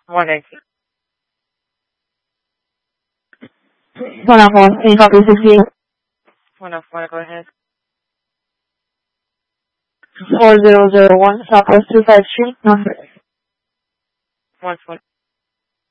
One exit. 104, can you copy 68? 104, go ahead. 4001, Southwest 25th Street, Northwest. 120.